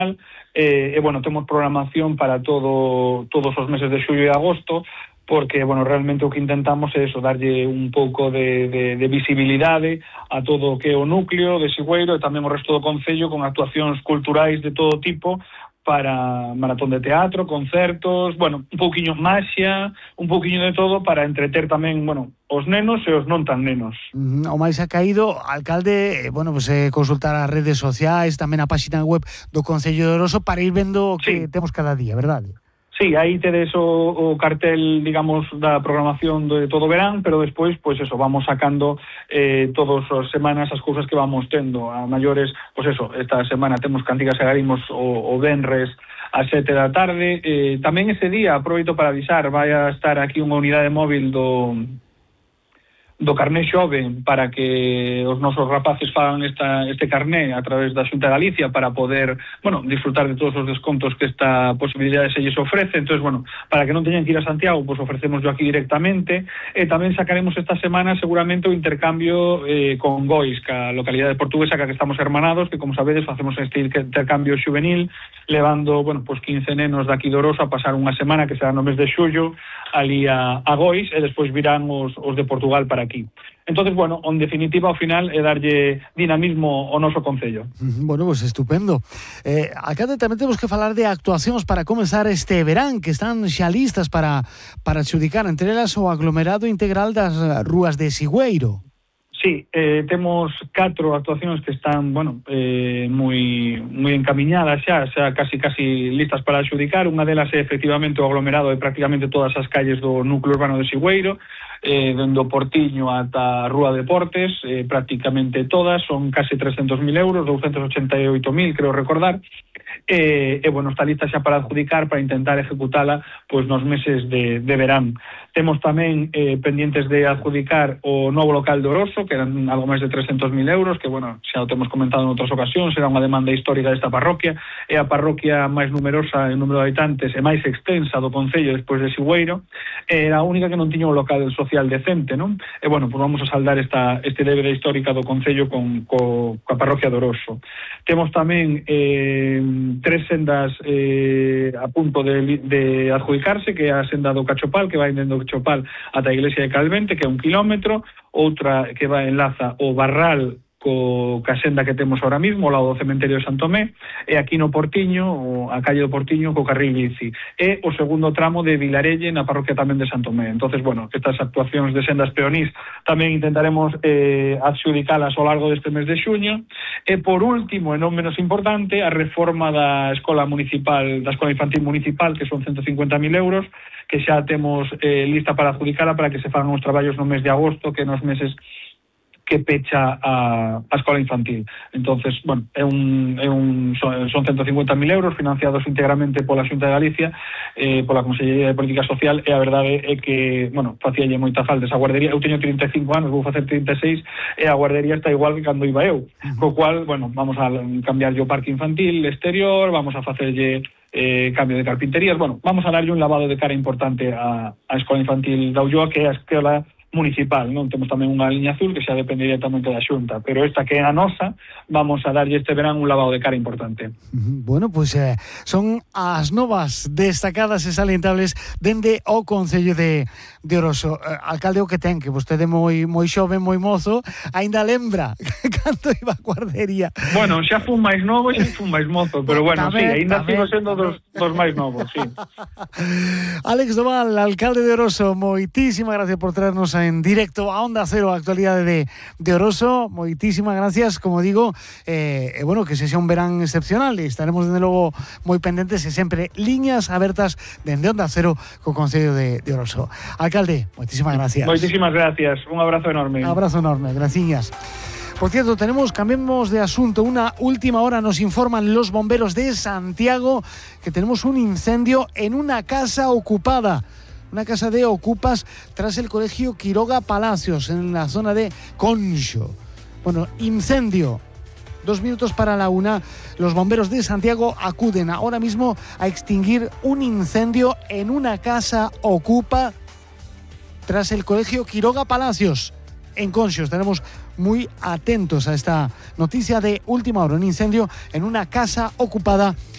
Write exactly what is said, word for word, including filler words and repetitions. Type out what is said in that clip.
e, e bueno, temos programación para todo todos os meses de xullo e agosto, porque, bueno, realmente o que intentamos é eso, darlle un pouco de, de, de visibilidade a todo o que é o núcleo de Sigüeiro e tamén o resto do concello con actuacións culturais de todo tipo, para maratón de teatro, concertos, bueno, un pouquiño maxia, un pouquiño de todo para entreter tamén, bueno, os nenos e os non tan nenos. O máis ha caído, alcalde, bueno, pues eh, consultar as redes sociais, tamén a páxina web do Concello de Oroso para ir vendo o que sí temos cada día, verdade? Sí, aí tedes o, o cartel, digamos, da programación de todo o verán, pero despois, pois pues eso, vamos sacando eh, todas as semanas as cousas que vamos tendo. A maiores, pois pues eso, esta semana temos Cantigas e Garimos o, o venres ás sete da tarde. Eh, tamén ese día, aproveito para avisar, vai a estar aquí unha unidade móvil do... do carné xove para que os nosos rapaces fagan esta, este carné a través da Xunta de Galicia para poder, bueno, disfrutar de todos os descontos que esta posibilidade se lles ofrece. Entonces, bueno, para que non teñan que ir a Santiago, pues ofrecemos yo aquí directamente. E tamén sacaremos esta semana seguramente o intercambio eh, con Gois, que a localidade portuguesa que estamos hermanados, que como sabedes facemos este intercambio xuvenil, levando, bueno, pues quince nenos daqui de Oroso a pasar unha semana que será no mes de xullo ali a, a Gois, e despois virán os, os de Portugal para aquí. Entonces, bueno, en definitiva, ao final, é darlle dinamismo ao noso concello. Bueno, pues estupendo. Eh, alcalde, tamén temos que falar de actuacións para comenzar este verán, que están xa listas para, para adxudicar, entre elas o aglomerado integral das rúas de Sigüeiro. Sí, eh, temos catro actuacións que están, bueno, eh, moi moi encamiñadas xa, xa casi casi listas para adxudicar. Unha delas é efectivamente o aglomerado de prácticamente todas as calles do núcleo urbano de Sigüeiro, eh, dende o Portiño ata a Rúa Deportes, eh, prácticamente todas, son case trescentos mil euros, doscientos ochenta e oito mil, creo recordar. E, e bueno, está lista xa para adjudicar, para intentar ejecutala pois nos meses de, de verán. Temos tamén eh, pendientes de adjudicar o novo local de Oroso, que eran algo máis de trescentos mil euros, que, bueno, xa o temos comentado en outras ocasións, era unha demanda histórica desta parroquia, é a parroquia máis numerosa en número de habitantes e máis extensa do concello despois de Sigüeiro, era a única que non tiña un local social decente, non? E, bueno, pues vamos a saldar esta este débeda histórica do concello con, co, coa parroquia de Oroso. Temos tamén eh, tres sendas eh, a punto de, de adjudicarse, que é a senda do Cachopal, que vai dentro do Cachopal ata a iglesia de Calvente, que é un kilómetro, outra que vai enlaza o Barral co ca senda que temos ahora mismo ao lado do cementerio de San Tomé, e aquí no Portiño, o a calle do Portiño co carril bici, e o segundo tramo de Vilarelle na parroquia tamén de San Tomé. Entonces, bueno, estas actuacións de sendas peonís tamén intentaremos eh, adxudicalas ao largo deste mes de xuño. E por último, e non menos importante, a reforma da escola municipal, da escola infantil municipal, que son ciento cincuenta mil euros, que xa temos eh, lista para adjudicala para que se fagan os traballos no mes de agosto, que nos meses que pecha a, a escola infantil. Entonces, bueno, é un, é un, son, son ciento cincuenta mil euros financiados íntegramente pola Xunta de Galicia, eh, pola Consellería de Política Social, e a verdade é que, bueno, facíalle moita falta esa guardería. Eu teño trinta e cinco anos, vou facer trinta e seis, e a guardería está igual que cando iba eu. Co cual, bueno, vamos a cambiar o parque infantil exterior, vamos a facerlle eh, cambio de carpinterías, bueno, vamos a darlle un lavado de cara importante a, a escola infantil da Ulloa, que é a escola municipal, non? Temos tamén unha liña azul que xa depende directamente da Xunta, pero esta que é a nosa, vamos a darlle este verán un lavado de cara importante. Bueno, pois pues, eh, son as novas destacadas e salientables dende o Concello de, de Oroso. Eh, alcalde, o que ten, que vostede moi moi xove, moi mozo, aínda lembra cando iba a guardería. Bueno, xa fun máis novo e xa fun máis mozo, pero bueno, tamén, sí, aínda sigo sendo dos, dos máis novos, sí. Alex Doval, alcalde de Oroso, moitísimas gracias por traernos en directo a Onda Cero a actualidade de, de Oroso. Moitísimas gracias, como digo, eh, eh, bueno, que se xa un verán excepcional, e estaremos dende logo moi pendentes e sempre liñas abertas dende Onda Cero co Concello de, de Oroso. Alcalde, moitísimas gracias. Moitísimas gracias, un abrazo enorme. Un abrazo enorme, graciñas. Por cierto, tenemos, cambiemos de asunto, una última hora nos informan los bomberos de Santiago que tenemos un incendio en una casa ocupada. Una casa de ocupas tras el colegio Quiroga Palacios, en la zona de Conxo. Bueno, incendio. Dos minutos para la una. Los bomberos de Santiago acuden ahora mismo a extinguir un incendio en una casa ocupa tras el colegio Quiroga Palacios, en Conxo. Estaremos muy atentos a esta noticia de última hora. Un incendio en una casa ocupada